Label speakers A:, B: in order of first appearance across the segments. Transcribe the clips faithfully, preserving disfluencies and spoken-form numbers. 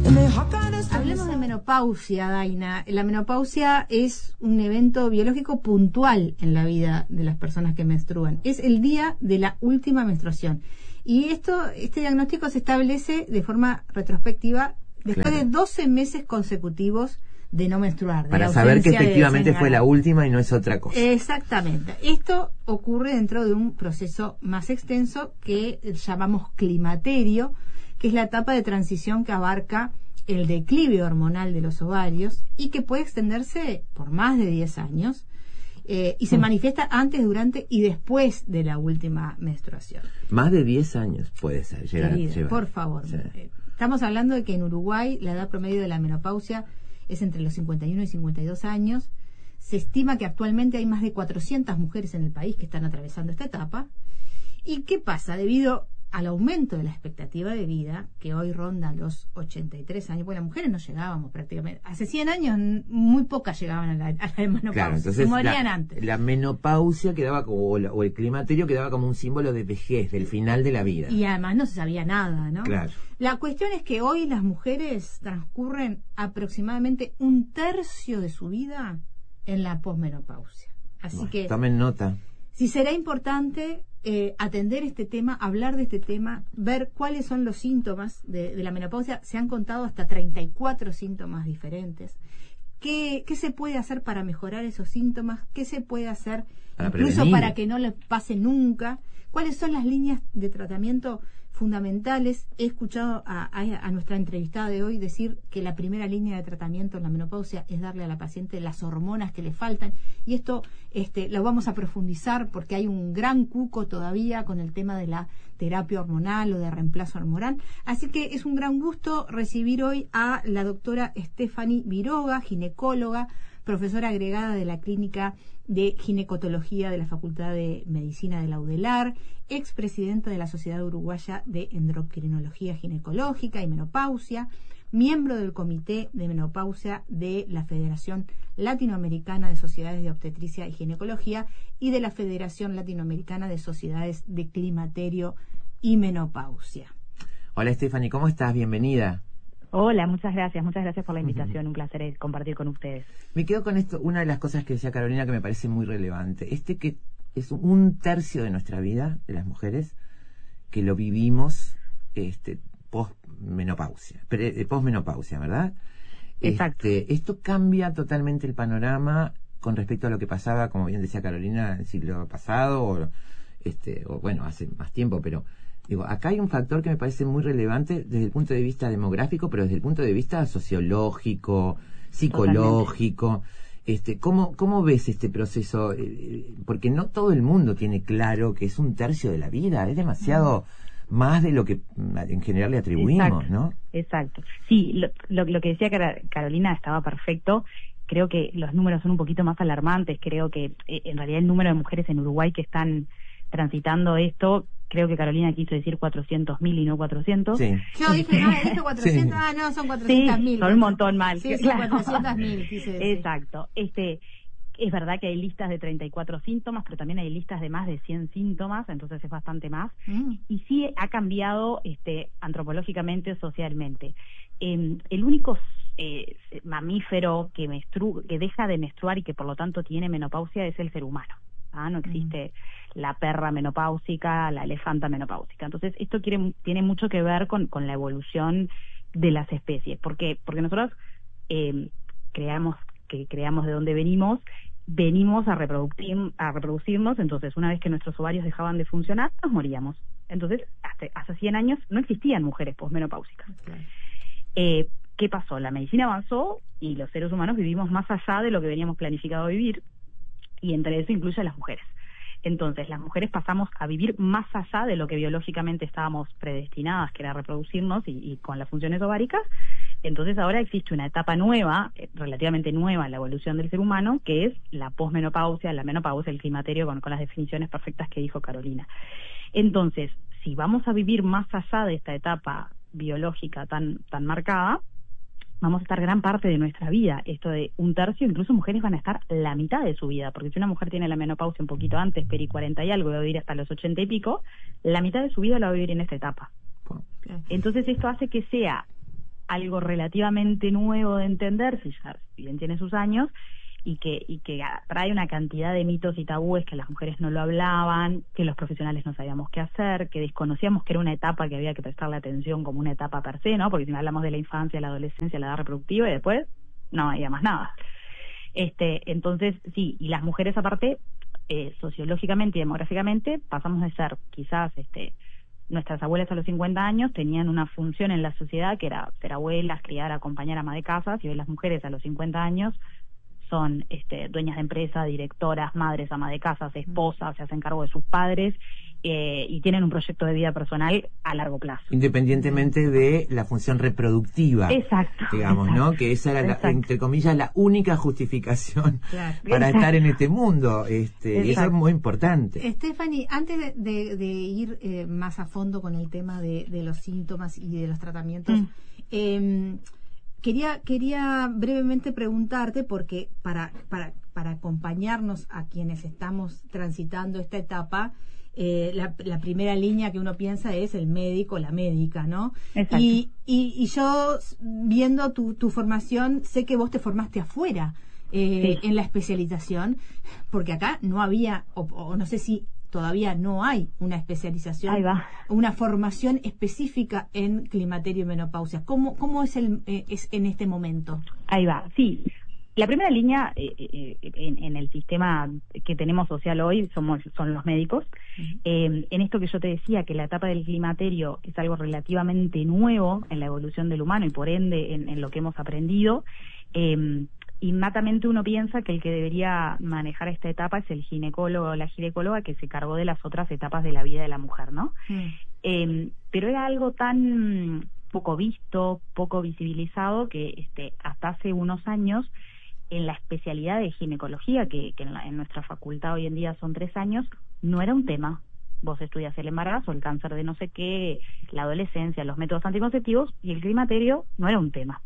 A: Hablemos de menopausia, Daina. La menopausia es un evento biológico puntual en la vida de las personas que menstruan. Es el día de la última menstruación. Y esto, este diagnóstico se establece de forma retrospectiva después claro. de doce meses consecutivos de no menstruar.
B: Para saber que efectivamente fue la última y no es otra cosa.
A: Exactamente. Esto ocurre dentro de un proceso más extenso que llamamos climaterio, que es la etapa de transición que abarca el declive hormonal de los ovarios y que puede extenderse por más de diez años eh, y se mm. manifiesta antes, durante y después de la última menstruación.
B: Más de diez años puede ser. Llegar,
A: Querida,
B: llevar.
A: por favor. Sí. Eh, estamos hablando de que en Uruguay la edad promedio de la menopausia es entre los cincuenta y uno y cincuenta y dos años. Se estima que actualmente hay más de cuatrocientas mujeres en el país que están atravesando esta etapa. ¿Y qué pasa? Debido al aumento de la expectativa de vida, que hoy ronda los ochenta y tres años, bueno, las mujeres no llegábamos prácticamente, hace cien años muy pocas llegaban a la, a la menopausia,
B: claro, entonces
A: se morían
B: la,
A: antes.
B: La menopausia quedaba como, o, la, o el climaterio quedaba como un símbolo de vejez, del final de la vida.
A: Y además no se sabía nada, ¿no?
B: Claro.
A: La cuestión es que hoy las mujeres transcurren aproximadamente un tercio de su vida en la posmenopausia. Así
B: bueno,
A: que
B: tomen nota.
A: Si será importante eh, atender este tema, hablar de este tema, ver cuáles son los síntomas de, de la menopausia. Se han contado hasta treinta y cuatro síntomas diferentes. ¿Qué, qué se puede hacer para mejorar esos síntomas? ¿Qué se puede hacer
B: para
A: incluso
B: prevenir.
A: para que no les pase nunca? ¿Cuáles son las líneas de tratamiento fundamentales? He escuchado a, a, a nuestra entrevistada de hoy decir que la primera línea de tratamiento en la menopausia es darle a la paciente las hormonas que le faltan, y esto este, lo vamos a profundizar porque hay un gran cuco todavía con el tema de la terapia hormonal o de reemplazo hormonal. Así que es un gran gusto recibir hoy a la doctora Stephanie Viroga, ginecóloga, profesora agregada de la Clínica de Ginecotología de la Facultad de Medicina de la UDELAR, expresidenta de la Sociedad Uruguaya de Endocrinología Ginecológica y Menopausia, miembro del Comité de Menopausia de la Federación Latinoamericana de Sociedades de Obstetricia y Ginecología y de la Federación Latinoamericana de Sociedades de Climaterio y Menopausia.
B: Hola Stephanie, ¿cómo estás? Bienvenida.
C: Hola, muchas gracias, muchas gracias por la invitación, uh-huh. Un placer compartir con ustedes.
B: Me quedo con esto, una de las cosas que decía Carolina que me parece muy relevante, este que es un tercio de nuestra vida, de las mujeres, que lo vivimos este, post-menopausia, post-menopausia, ¿verdad?
C: Exacto.
B: Este, esto cambia totalmente el panorama con respecto a lo que pasaba, como bien decía Carolina, en el siglo pasado, o, este, o bueno, hace más tiempo, pero... Digo, acá hay un factor que me parece muy relevante desde el punto de vista demográfico, pero desde el punto de vista sociológico, psicológico. Totalmente. Este, ¿cómo, ¿Cómo ves este proceso? Eh, porque no todo el mundo tiene claro que es un tercio de la vida, es demasiado mm. más de lo que en general le atribuimos,
C: exacto,
B: ¿no?
C: Exacto. Sí, lo, lo, lo que decía Carolina estaba perfecto. Creo que los números son un poquito más alarmantes. Creo que eh, en realidad el número de mujeres en Uruguay que están transitando esto, creo que Carolina quiso decir cuatrocientos mil y no cuatrocientos.
A: Sí. Yo dije, no, dije cuatrocientos, sí. Ah, no, son cuatrocientos mil.
C: Sí, son un montón mal.
A: Sí, son cuatrocientos mil, quise decir.
C: Exacto. Este, es verdad que hay listas de treinta y cuatro síntomas, pero también hay listas de más de cien síntomas, entonces es bastante más. Mm. Y sí ha cambiado este, antropológicamente, socialmente. Eh, el único eh, mamífero que, menstru que deja de menstruar y que por lo tanto tiene menopausia es el ser humano. ¿Ah? No existe mm. la perra menopáusica, la elefanta menopáusica. Entonces, esto quiere, tiene mucho que ver con, con la evolución de las especies. ¿Por qué? Porque nosotros eh, creamos, que creamos de dónde venimos, venimos a, reproducir, a reproducirnos, entonces una vez que nuestros ovarios dejaban de funcionar, nos moríamos. Entonces, hasta, hace cien años no existían mujeres posmenopáusicas. Okay. Eh, ¿Qué pasó? La medicina avanzó y los seres humanos vivimos más allá de lo que veníamos planificado vivir, y entre eso incluye a las mujeres. Entonces, las mujeres pasamos a vivir más allá de lo que biológicamente estábamos predestinadas, que era reproducirnos y, y con las funciones ováricas. Entonces, ahora existe una etapa nueva, eh, relativamente nueva en la evolución del ser humano, que es la posmenopausia, la menopausia, el climaterio, con, con las definiciones perfectas que dijo Carolina. Entonces, si vamos a vivir más allá de esta etapa biológica tan, tan marcada, vamos a estar gran parte de nuestra vida, esto de un tercio, incluso mujeres van a estar la mitad de su vida, porque si una mujer tiene la menopausia un poquito antes, peri cuarenta y algo, va a vivir hasta los ochenta y pico, la mitad de su vida la va a vivir en esta etapa. Entonces esto hace que sea algo relativamente nuevo de entender, si ya bien tiene sus años, y que y que trae una cantidad de mitos y tabúes que las mujeres no lo hablaban, que los profesionales no sabíamos qué hacer, que desconocíamos que era una etapa que había que prestarle atención como una etapa per se, ¿no? Porque si no hablamos de la infancia, la adolescencia, la edad reproductiva, y después no había más nada. Este, entonces, sí, y las mujeres aparte, eh, sociológicamente y demográficamente, pasamos de ser quizás, este, nuestras abuelas a los cincuenta años tenían una función en la sociedad que era ser abuelas, criar, acompañar, ama de casas, y hoy las mujeres a los cincuenta años son este, dueñas de empresa, directoras, madres, ama de casas, esposas, se hacen cargo de sus padres eh, y tienen un proyecto de vida personal a largo plazo.
B: Independientemente de la función reproductiva.
C: Exacto.
B: Digamos,
C: exacto,
B: ¿no? Que esa era, la,
C: exacto.
B: entre comillas, la única justificación
A: claro.
B: para
C: exacto.
B: estar en este mundo. Este, y eso es muy importante.
A: Stephanie, antes de, de, de ir eh, más a fondo con el tema de, de los síntomas y de los tratamientos, mm. eh, Quería, quería brevemente preguntarte, porque para, para, para acompañarnos a quienes estamos transitando esta etapa, eh, la, la primera línea que uno piensa es el médico, la médica, ¿no?
C: Exacto.
A: Y, y, y yo, viendo tu, tu formación, sé que vos te formaste afuera eh, sí. en la especialización, porque acá no había, o, o no sé si todavía no hay una especialización,
C: Ahí va.
A: una formación específica en climaterio y menopausia. ¿Cómo, cómo es, el, eh, es en este momento?
C: Ahí va, sí. La primera línea eh, eh, en, en el sistema que tenemos social hoy somos son los médicos. Uh-huh. Eh, en esto que yo te decía, que la etapa del climaterio es algo relativamente nuevo en la evolución del humano y por ende en, en lo que hemos aprendido, eh, inmediatamente uno piensa que el que debería manejar esta etapa es el ginecólogo o la ginecóloga que se cargó de las otras etapas de la vida de la mujer, ¿no? Mm. Eh, pero era algo tan poco visto, poco visibilizado, que este, hasta hace unos años en la especialidad de ginecología, que, que en, la, en nuestra facultad hoy en día son tres años, no era un tema. Vos estudias el embarazo, el cáncer de no sé qué, la adolescencia, los métodos anticonceptivos, y el climaterio no era un tema.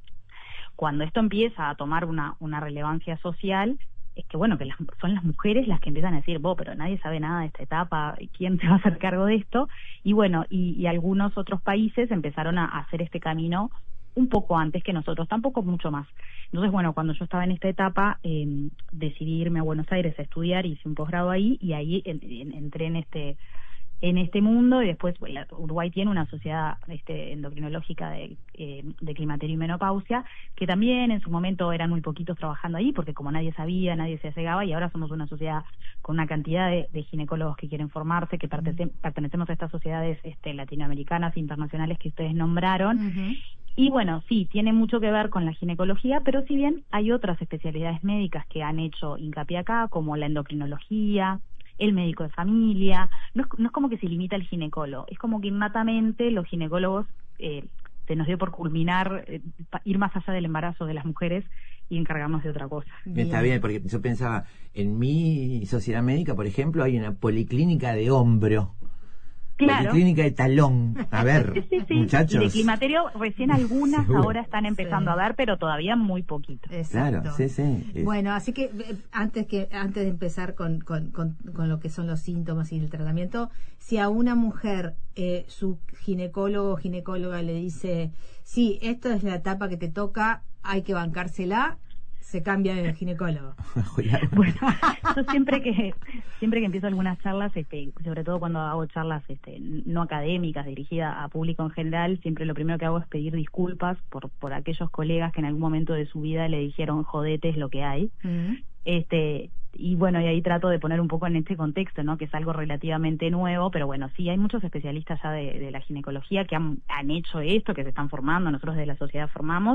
C: Cuando esto empieza a tomar una, una relevancia social, es que bueno, que las, son las mujeres las que empiezan a decir, vos, pero nadie sabe nada de esta etapa, ¿quién se va a hacer cargo de esto? Y bueno, y, y algunos otros países empezaron a hacer este camino un poco antes que nosotros, tampoco mucho más. Entonces, bueno, cuando yo estaba en esta etapa, eh, decidí irme a Buenos Aires a estudiar, hice un posgrado ahí, y ahí en, en, entré en este... en este mundo, y después bueno, Uruguay tiene una sociedad este, endocrinológica de, eh, de climaterio y menopausia, que también en su momento eran muy poquitos trabajando ahí, porque como nadie sabía, nadie se llegaba, y ahora somos una sociedad con una cantidad de, de ginecólogos que quieren formarse, que pertenece, pertenecemos a estas sociedades este, latinoamericanas, internacionales que ustedes nombraron. Uh-huh. Y bueno, sí, tiene mucho que ver con la ginecología, pero si bien hay otras especialidades médicas que han hecho hincapié acá, como la endocrinología, el médico de familia, no es, no es como que se limita al ginecólogo, es como que innatamente los ginecólogos eh, se nos dio por culminar, eh, ir más allá del embarazo de las mujeres y encargarnos de otra cosa.
B: Bien. Está bien, porque yo pensaba, en mi sociedad médica, por ejemplo, hay una policlínica de hombro.
C: Claro.
B: Policlínica de talón. A ver, sí, sí, sí. muchachos.
C: Y de climaterio recién algunas
B: Seguro.
C: Ahora están empezando sí. a ver, pero todavía muy poquito.
B: Exacto. Claro, sí, sí.
A: Bueno, así que antes que antes de empezar con, con, con, con lo que son los síntomas y el tratamiento, si a una mujer eh, su ginecólogo o ginecóloga le dice, sí, esta es la etapa que te toca, hay que bancársela, se cambia el ginecólogo.
C: Bueno, yo siempre que siempre que empiezo algunas charlas, este, sobre todo cuando hago charlas este, no académicas dirigidas a público en general, siempre lo primero que hago es pedir disculpas por por aquellos colegas que en algún momento de su vida le dijeron jodete es lo que hay. Uh-huh. Este y bueno, y ahí trato de poner un poco en este contexto, ¿no? Que es algo relativamente nuevo, pero bueno, sí, hay muchos especialistas ya de, de la ginecología que han, han hecho esto, que se están formando, nosotros de la sociedad formamos,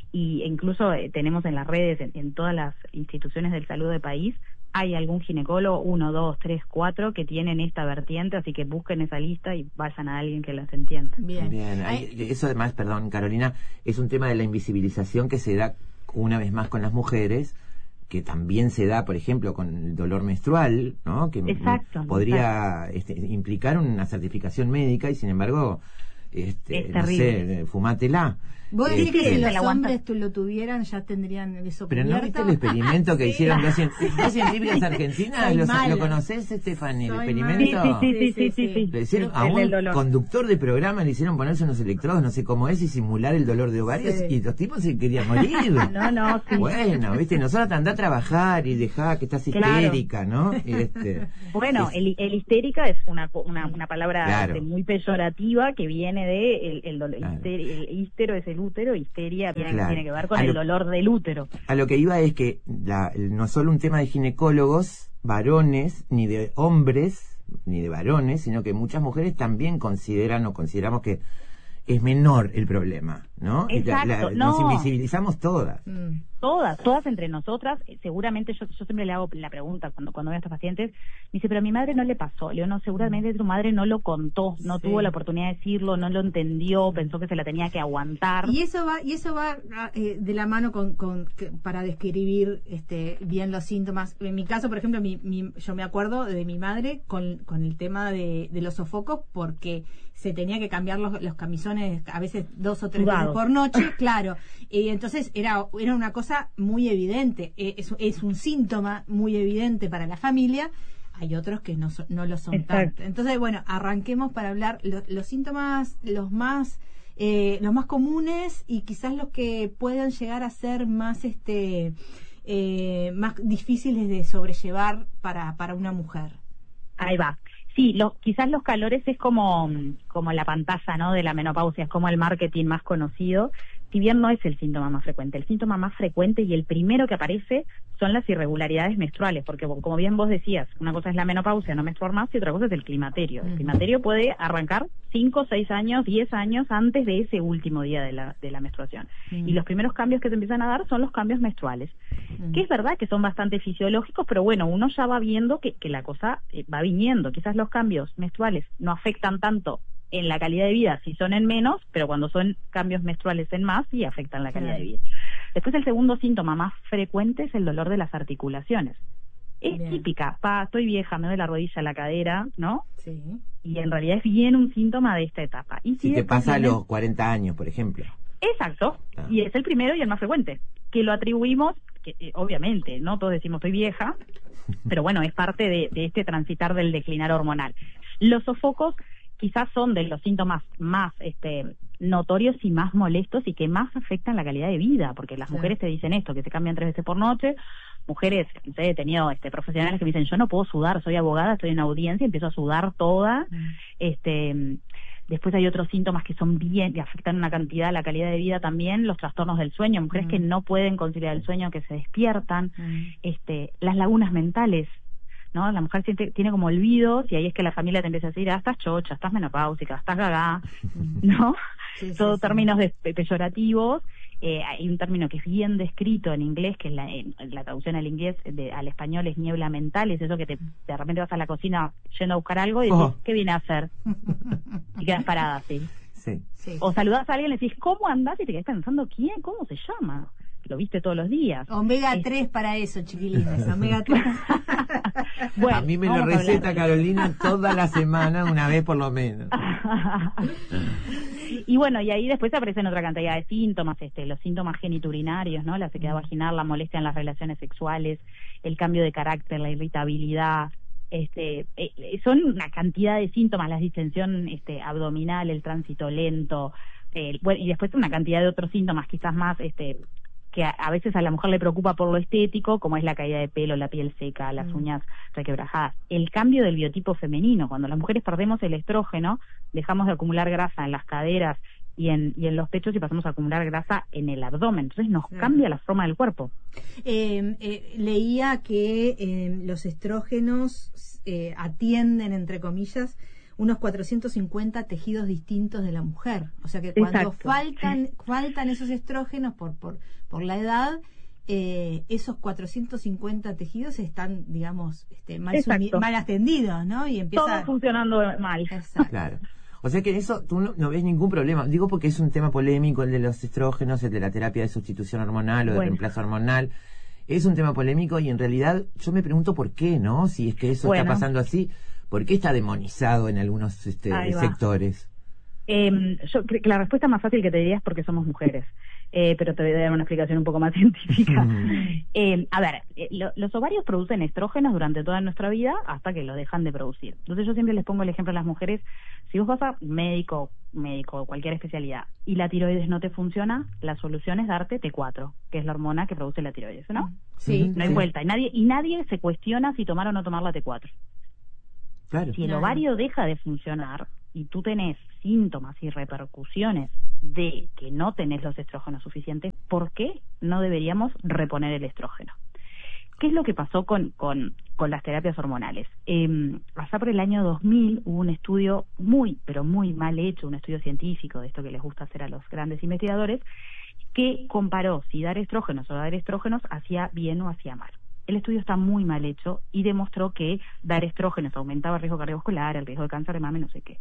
C: y incluso eh, tenemos en las redes, en, en todas las instituciones del salud del país, hay algún ginecólogo, uno, dos, tres, cuatro, que tienen esta vertiente, así que busquen esa lista y vayan a alguien que las entienda.
B: Bien, Bien. Hay, eso además, perdón, Carolina, es un tema de la invisibilización que se da una vez más con las mujeres, que también se da, por ejemplo, con el dolor menstrual, ¿no? Que
C: exacto,
B: podría exacto. Este, implicar una certificación médica y, sin embargo, este,
C: es
B: no sé, fumátela.
A: Vos decís
B: eh,
A: que si
C: se
A: los
C: la aguanta.
A: hombres tu- lo tuvieran ya tendrían eso
B: Pero ¿no viste
A: cubierto?
B: el experimento que
A: Sí.
B: hicieron dos, cien- dos científicas argentinas?
A: Soy
B: ¿Lo,
A: mala.
B: ¿Lo conoces, Stephanie? El
A: Soy
B: experimento.
A: mala.
C: Sí, sí, sí, sí, sí.
B: Le hicieron a
C: El del
B: un
C: dolor.
B: conductor de programa, le hicieron ponerse unos electrodos, no sé cómo es, y simular el dolor de ovarios,
A: Sí.
B: y los tipos se querían morir.
C: No, no, sí.
B: Bueno, viste, nosotros andá a trabajar y dejá que estás
C: Claro.
B: histérica, ¿no? Y este,
C: Bueno,
B: es-
C: el, el histérica es una, una, una palabra
B: Claro.
C: este, muy peyorativa que viene de el, el, dolor-
B: Claro.
C: hister- el hístero es el útero, histeria tiene,
B: Claro.
C: tiene que ver con
B: A
C: el
B: lo-
C: dolor del útero.
B: A lo que iba es que la- no es solo un tema de ginecólogos, varones, ni de hombres, ni de varones, sino que muchas mujeres también consideran o consideramos que es menor el problema, ¿no? Y la- la-
C: Exacto,
B: nos
C: no.
B: invisibilizamos todas.
A: Mm.
C: Todas, todas entre nosotras, eh, seguramente yo, yo siempre le hago la pregunta cuando, cuando veo a estos pacientes, me dice, pero a mi madre no le pasó. Le digo, no, seguramente tu madre no lo contó, no
A: Sí.
C: tuvo la oportunidad de decirlo, no lo entendió, pensó que se la tenía que aguantar.
A: Y eso va, y eso va ah, eh, de la mano con, con que- para describir este, bien los síntomas. En mi caso, por ejemplo, mi, mi- yo me acuerdo de mi madre con, con el tema de, de los sofocos, porque se tenía que cambiar los, los camisones a veces dos o tres veces
C: Sudados.
A: por noche, claro. Y entonces era, era una cosa muy evidente, eh, es, es un síntoma muy evidente para la familia. Hay otros que no, so- no lo son
C: Exacto.
A: tanto. Entonces, bueno, arranquemos para hablar lo- los síntomas, los más eh, los más comunes y quizás los que puedan llegar a ser más este eh, más difíciles de sobrellevar para, para una mujer.
C: Ahí va. Sí, lo, quizás los calores es como, como la pantalla, ¿no?, de la menopausia, es como el marketing más conocido, si bien no es el síntoma más frecuente. El síntoma más frecuente y el primero que aparece son las irregularidades menstruales, porque como bien vos decías, una cosa es la menopausia, no menstruar más, y otra cosa es el climaterio. El
A: Ujú.
C: climaterio puede arrancar cinco, seis años, diez años antes de ese último día de la, de la menstruación.
A: Mm.
C: Y los primeros cambios que se empiezan a dar son los cambios menstruales,
A: Mm.
C: que es verdad que son bastante fisiológicos, pero bueno, uno ya va viendo que, que la cosa eh, va viniendo. Quizás los cambios menstruales no afectan tanto en la calidad de vida si son en menos, pero cuando son cambios menstruales en más, sí afectan la calidad
A: Claro.
C: de vida. Después el segundo síntoma más frecuente es el dolor de las articulaciones. Es
A: Bien.
C: típica, pa, estoy vieja, me duele la rodilla, la cadera, ¿no?
A: Sí.
C: Y en realidad es bien un síntoma de esta etapa. Y
B: Si te
C: después
B: pasa a
C: viene-
B: los cuarenta años, por ejemplo.
C: Exacto,
B: Ah.
C: y es el primero y el más frecuente, que lo atribuimos, que eh, obviamente, no todos decimos estoy vieja, pero bueno, es parte de, de este transitar del declinar hormonal. Los sofocos quizás son de los síntomas más este, notorios y más molestos y que más afectan la calidad de vida, porque las
A: Claro.
C: mujeres te dicen esto, que se cambian tres veces por noche, mujeres, no sé, he tenido este, profesionales que me dicen, yo no puedo sudar, soy abogada, estoy en audiencia, empiezo a sudar toda,
A: Mm.
C: este después hay otros síntomas que son bien, que afectan una cantidad, la calidad de vida también, los trastornos del sueño, mujeres
A: Mm.
C: que no pueden conciliar el sueño, que se despiertan,
A: Mm.
C: este, las lagunas mentales, ¿no? La mujer siente, tiene como olvidos y ahí es que la familia te empieza a decir, ah, estás chocha, estás menopáusica, estás gaga, ¿no?
A: Sí, sí,
C: Todos
A: sí.
C: términos de- peyorativos. Eh, hay un término que es bien descrito en inglés, que es la, en- la traducción al inglés, de, al español es niebla mental, es eso que te, de repente vas a la cocina yendo a buscar algo y dices,
B: Oh.
C: ¿qué vine a hacer? Y quedas parada así.
B: Sí.
A: Sí.
C: O saludás a alguien y le decís, ¿cómo andás? Y te quedás pensando, ¿quién? ¿Cómo se llama? Lo viste todos los días.
A: Omega
C: Es-
A: tres para eso, chiquilines. Omega tres.
C: Bueno,
B: a mí me lo
C: vamos a hablar.
B: receta Carolina toda la semana, una vez por lo menos.
C: Y bueno, y ahí después aparecen otra cantidad de síntomas, este, los síntomas geniturinarios, ¿no? La sequedad vaginal, la molestia en las relaciones sexuales, el cambio de carácter, la irritabilidad, este, eh, eh, son una cantidad de síntomas, la distensión este, abdominal, el tránsito lento, eh, bueno, y después una cantidad de otros síntomas quizás más, este, que a, a veces a la mujer le preocupa por lo estético, como es la caída de pelo, la piel seca, las
A: Mm.
C: uñas requebrajadas. El cambio del biotipo femenino, cuando las mujeres perdemos el estrógeno, dejamos de acumular grasa en las caderas y en, y en los pechos y pasamos a acumular grasa en el abdomen. Entonces nos
A: Claro.
C: cambia la forma del cuerpo.
A: Eh, eh, leía que eh, los estrógenos eh, atienden, entre comillas, unos cuatrocientos cincuenta tejidos distintos de la mujer. O sea que cuando
C: Exacto.
A: faltan faltan esos estrógenos por por, por la edad, eh, esos cuatrocientos cincuenta tejidos están, digamos, este, mal,
C: Exacto.
A: sumi- mal atendidos, ¿no? Y empieza...
C: Todo funcionando mal.
A: Exacto.
B: Claro. O sea que en eso tú no, no ves ningún problema. Digo porque es un tema polémico el de los estrógenos, el de la terapia de sustitución hormonal o de
C: Bueno.
B: reemplazo hormonal. Es un tema polémico y en realidad yo me pregunto por qué, ¿no? Si es que eso
C: Bueno.
B: está pasando así, ¿por qué está demonizado en algunos este,
C: Ahí va.
B: sectores?
C: Eh, yo creo que la respuesta más fácil que te diría es porque somos mujeres, eh, pero te voy a dar una explicación un poco más científica. eh, a ver, eh, lo, los ovarios producen estrógenos durante toda nuestra vida hasta que lo dejan de producir. Entonces yo siempre les pongo el ejemplo a las mujeres, si vos vas a médico, médico, cualquier especialidad, y la tiroides no te funciona, la solución es darte T cuatro, que es la hormona que produce la tiroides, ¿no?
A: Sí.
C: No hay
A: sí.
C: vuelta, y nadie, y nadie se cuestiona si tomar o no tomar la T cuatro.
B: Claro.
C: Si el
A: Claro.
C: ovario deja de funcionar y tú tenés síntomas y repercusiones de que no tenés los estrógenos suficientes, ¿por qué no deberíamos reponer el estrógeno? ¿Qué es lo que pasó con, con, con las terapias hormonales? Eh, allá por el año dos mil hubo un estudio muy, pero muy mal hecho, un estudio científico de esto que les gusta hacer a los grandes investigadores, que comparó si dar estrógenos o dar estrógenos hacía bien o hacía mal. El estudio está muy mal hecho y demostró que dar estrógenos aumentaba el riesgo cardiovascular, el riesgo de cáncer de mama y no sé qué.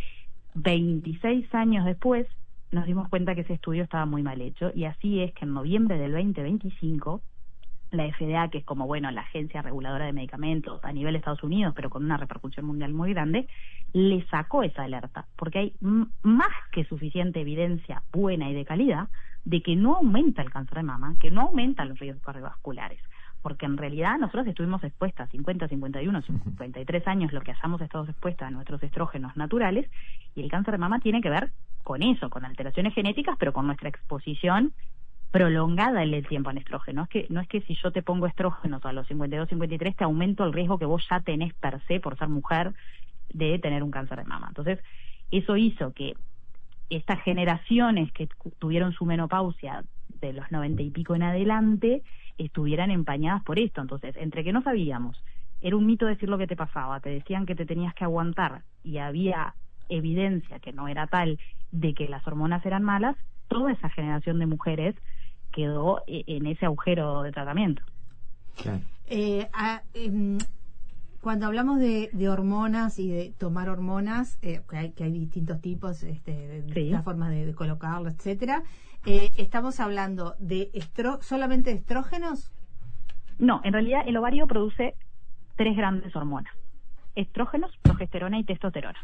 C: veintiséis años después nos dimos cuenta que ese estudio estaba muy mal hecho y así es que en noviembre del veinte veinticinco la F D A, que es como, bueno, la agencia reguladora de medicamentos a nivel de Estados Unidos, pero con una repercusión mundial muy grande, le sacó esa alerta, porque hay m- más que suficiente evidencia buena y de calidad de que no aumenta el cáncer de mama, que no aumenta los riesgos cardiovasculares, porque en realidad nosotros estuvimos expuestas cincuenta, cincuenta y uno, cincuenta y tres años, lo que hayamos estado expuestas a nuestros estrógenos naturales, y el cáncer de mama tiene que ver con eso, con alteraciones genéticas, pero con nuestra exposición prolongada en el tiempo en estrógenos. Que no es que si yo te pongo estrógenos a los cincuenta y dos, cincuenta y tres te aumento el riesgo que vos ya tenés per se por ser mujer de tener un cáncer de mama. Entonces, eso hizo que estas generaciones que tuvieron su menopausia de los noventa y pico en adelante estuvieran empañadas por esto. Entonces, entre que no sabíamos, era un mito decir lo que te pasaba, te decían que te tenías que aguantar y había evidencia que no era tal de que las hormonas eran malas, toda esa generación de mujeres quedó en ese agujero de tratamiento.
B: Claro.
A: Eh, a, eh, cuando hablamos de, de hormonas y de tomar hormonas, eh, que, hay, que hay distintos tipos, este, de distintas
C: Sí.
A: formas de, de colocarlo, etcétera, eh, ¿estamos hablando de estro, solamente de estrógenos?
C: No, en realidad el ovario produce tres grandes hormonas: estrógenos, progesterona y testosterona.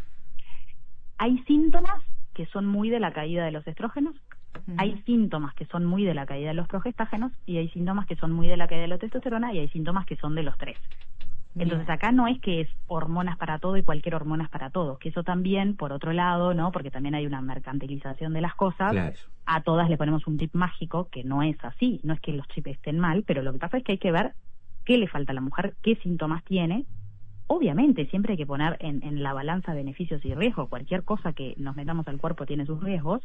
C: Hay síntomas que son muy de la caída de los estrógenos, uh-huh. Hay síntomas que son muy de la caída de los progestágenos y hay síntomas que son muy de la caída de la testosterona y hay síntomas que son de los tres. Bien. Entonces acá no es que es hormonas para todo y cualquier hormona es para todo, que eso también, por otro lado, ¿no? Porque también hay una mercantilización de las cosas,
B: Claro.
C: A todas le ponemos un chip mágico, que no es así, no es que los chips estén mal, pero lo que pasa es que hay que ver qué le falta a la mujer, qué síntomas tiene. Obviamente siempre hay que poner en, en la balanza beneficios y riesgos, cualquier cosa que nos metamos al cuerpo tiene sus riesgos,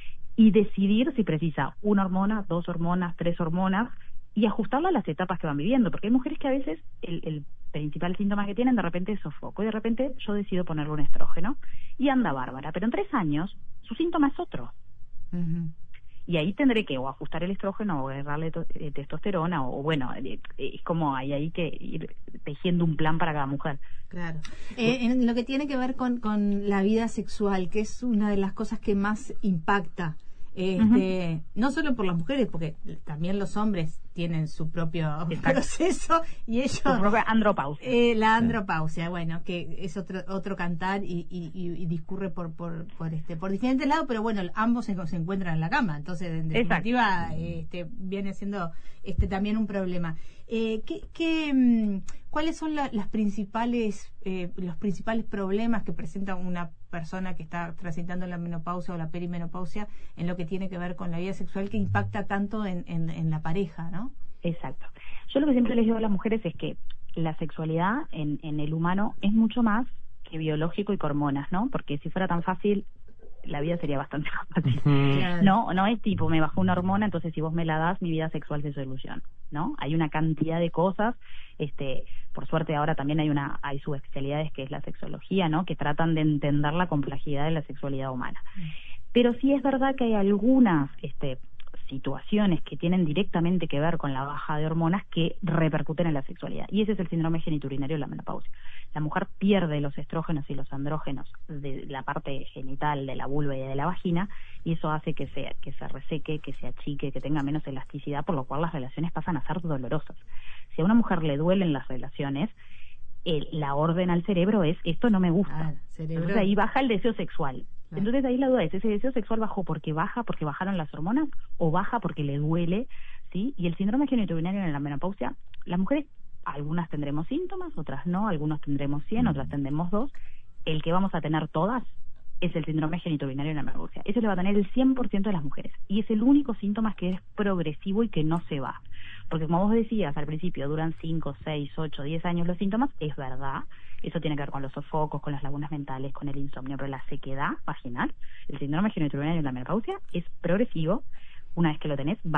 C: y decidir si precisa una hormona, dos hormonas, tres hormonas, y ajustarla a las etapas que van viviendo, porque hay mujeres que a veces el, el principal síntoma que tienen de repente es sofoco, y de repente yo decido ponerle un estrógeno, y anda bárbara, pero en tres años su síntoma es otro. Uh-huh. Y ahí tendré que o ajustar el estrógeno o darle to- eh, testosterona, o, o bueno, eh, eh, es como hay ahí que ir tejiendo un plan para cada mujer.
A: Claro. Eh, en lo que tiene que ver con, con la vida sexual, que es una de las cosas que más impacta, este, uh-huh. no solo por las mujeres, porque también los hombres tienen su propio Exacto. proceso y ellos
C: su propia andropausia.
A: Eh, la andropausia, bueno, que es otro otro cantar y, y, y discurre por por por este por diferentes lados, pero bueno, ambos se, se encuentran en la cama, entonces en definitiva este, viene siendo este también un problema. Eh, ¿qué, qué, ¿Cuáles son la, las principales eh, los principales problemas que presenta una persona que está transitando la menopausia o la perimenopausia en lo que tiene que ver con la vida sexual que impacta tanto en, en, en la pareja, ¿no?
C: Exacto. Yo lo que siempre les digo a las mujeres es que la sexualidad en, en el humano es mucho más que biológico y que hormonas, ¿no? Porque si fuera tan fácil, la vida sería bastante más fácil. Uh-huh. No, no es tipo, me bajó una hormona, entonces si vos me la das, mi vida sexual se soluciona, ¿no? Hay una cantidad de cosas, este, por suerte ahora también hay una, hay subespecialidades que es la sexología, ¿no? Que tratan de entender la complejidad de la sexualidad humana. Uh-huh. Pero sí es verdad que hay algunas, este, situaciones que tienen directamente que ver con la baja de hormonas que repercuten en la sexualidad. Y ese es el síndrome geniturinario de la menopausia. La mujer pierde los estrógenos y los andrógenos de la parte genital, de la vulva y de la vagina, y eso hace que se, que se reseque, que se achique, que tenga menos elasticidad, por lo cual las relaciones pasan a ser dolorosas. Si a una mujer le duelen las relaciones, el, la orden al cerebro es, esto no me gusta. Ah, cerebro. Entonces ahí baja el deseo sexual. Claro. Entonces ahí la duda es, ¿ese deseo sexual bajó porque baja, porque bajaron las hormonas, o baja porque le duele? ¿Sí? Y el síndrome genitourinario en la menopausia, las mujeres, algunas tendremos síntomas, otras no, algunos tendremos cien, mm. otras tendremos dos. El que vamos a tener todas es el síndrome genitourinario en la menopausia. Ese le va a tener el cien por ciento de las mujeres. Y es el único síntoma que es progresivo y que no se va. Porque como vos decías al principio, duran cinco, seis, ocho, diez años los síntomas, es verdad. Eso tiene que ver con los sofocos, con las lagunas mentales, con el insomnio, pero la sequedad vaginal, el síndrome genitourinario en la menopausia, es progresivo. Una vez que lo tenés, va